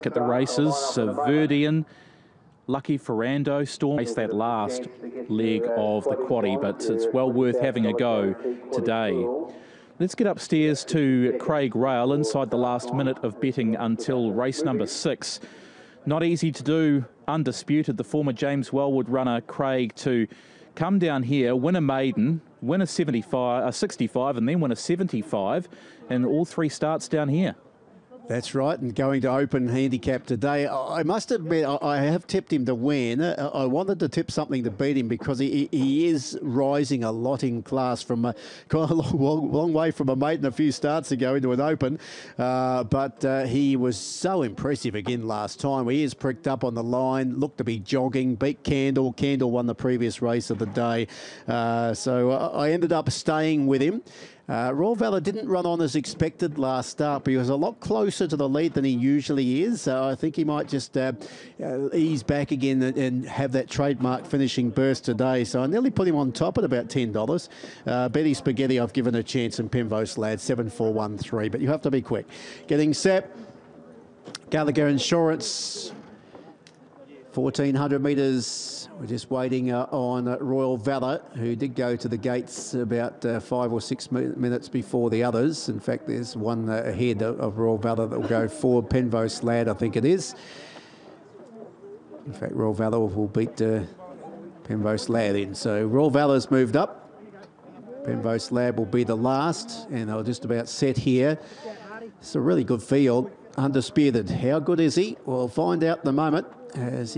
At the races, Verdian, Lucky Ferrando, Storm race that last leg of the quaddie, but it's well worth having a go today. Let's get upstairs to Craig Rail inside the last minute of betting until race number 6. Not easy to do, undisputed, the former James Wellwood runner Craig to come down here, win a maiden, win a 65 and then win a 75, and all 3 starts down here. That's right, and going to open handicap today. I must admit, I have tipped him to win. I wanted to tip something to beat him because he is rising a lot in class from quite a long way from a maiden a few starts ago into an open. But he was so impressive again last time. He is pricked up on the line, looked to be jogging, beat Candle. Candle won the previous race of the day. So I ended up staying with him. Royal Valor didn't run on as expected last start, but he was a lot closer to the lead than he usually is. So I think he might just ease back again and have that trademark finishing burst today. So I nearly put him on top at about $10. Betty Spaghetti I've given a chance, and Penvose Lad 7413, but you have to be quick. Getting set, Gallagher Insurance, 1,400 metres. We're just waiting on Royal Valor, who did go to the gates about 5 or 6 minutes before the others. In fact, there's one ahead of Royal Valor that will go forward. Penvose Lad, I think it is. In fact, Royal Valor will beat Penvose Lad in. So Royal Valor's moved up. Penvose Lad will be the last, and they'll just about set here. It's a really good field. Undisputed. How good is he? We'll find out in a moment as